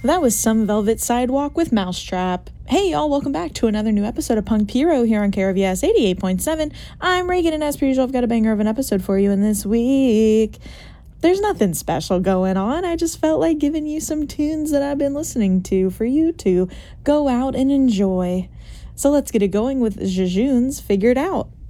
That was Some Velvet Sidewalk with Mousetrap. Hey y'all, welcome back to another new episode of Punk Pyro here on KRVS 88.7. I'm Reagan, and as per usual, I've got a banger of an episode for you. And this week, there's nothing special going on. I just felt like giving you some tunes that I've been listening to for you to go out and enjoy. So let's get it going with Jejun's Figured Out.